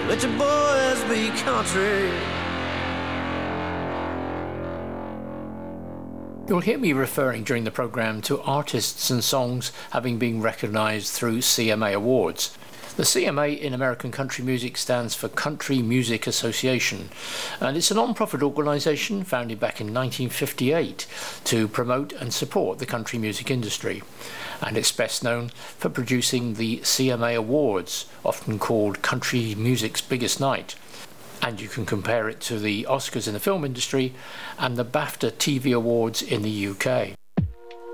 let your boys be country. You'll hear me referring during the programme to artists and songs having been recognised through CMA Awards. The CMA in American country music stands for Country Music Association, and it's a non-profit organisation founded back in 1958 to promote and support the country music industry. And it's best known for producing the CMA Awards, often called country music's biggest night. And you can compare it to the Oscars in the film industry and the BAFTA TV Awards in the UK.